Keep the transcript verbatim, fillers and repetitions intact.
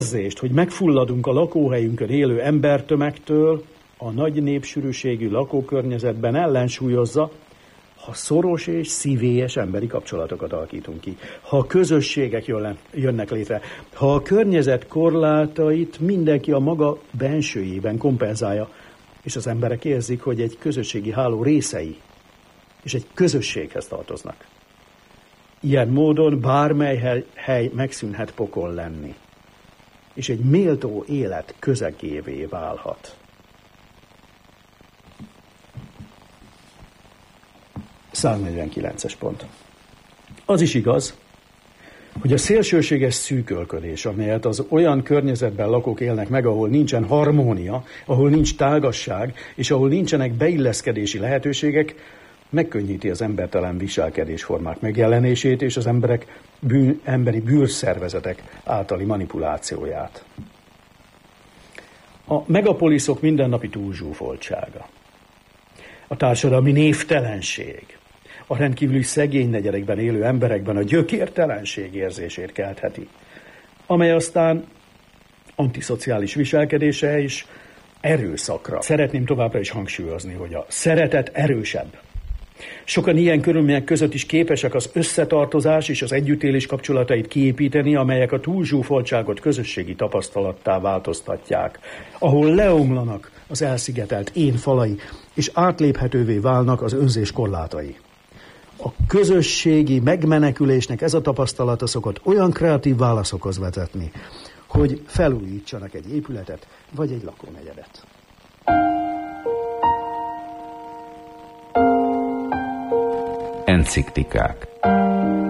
érzést, hogy megfulladunk a lakóhelyünkön élő embertömegtől, a nagy népsűrűségű lakókörnyezetben ellensúlyozza, ha szoros és szívélyes emberi kapcsolatokat alakítunk ki, ha közösségek jönnek létre, ha a környezet korlátait mindenki a maga bensőjében kompenzálja, és az emberek érzik, hogy egy közösségi háló részei, és egy közösséghez tartoznak. Ilyen módon bármely hely, hely megszűnhet pokol lenni, és egy méltó élet közegévé válhat. száznegyvenkilences pont. Az is igaz, hogy a szélsőséges szűkölködés, amelyet az olyan környezetben lakók élnek meg, ahol nincsen harmónia, ahol nincs tágasság, és ahol nincsenek beilleszkedési lehetőségek, megkönnyíti az embertelen viselkedésformák megjelenését és az emberek bűn, emberi bűrszervezetek általi manipulációját. A megapoliszok mindennapi túlzsúfoltsága, a társadalmi névtelenség, a rendkívüli szegény negyedekben élő emberekben a gyökértelenség érzését keltheti, amely aztán antiszociális viselkedése és erőszakra. Szeretném továbbra is hangsúlyozni, hogy a szeretet erősebb. Sokan ilyen körülmények között is képesek az összetartozás és az együttélés kapcsolatait kiépíteni, amelyek a túlzsúfoltságot közösségi tapasztalattá változtatják, ahol leomlanak az elszigetelt én falai, és átléphetővé válnak az önzés korlátai. A közösségi megmenekülésnek ez a tapasztalata szokott olyan kreatív válaszokhoz vezetni, hogy felújítsanak egy épületet vagy egy lakónegyedet. Enciklikák.